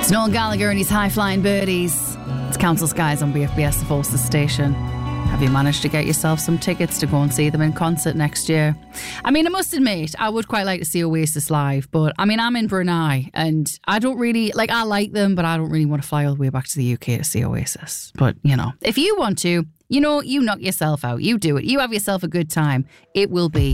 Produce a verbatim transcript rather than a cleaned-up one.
It's Noel Gallagher and his High Flying Birdies. It's Council Skies on B F B S, the Forces station. Have you managed to get yourself some tickets to go and see them in concert next year? I mean, I must admit, I would quite like to see Oasis live, but I mean, I'm in Brunei and I don't really, like, I like them, but I don't really want to fly all the way back to the U K to see Oasis. But, you know, if you want to, you know, you knock yourself out. You do it. You have yourself a good time. It will be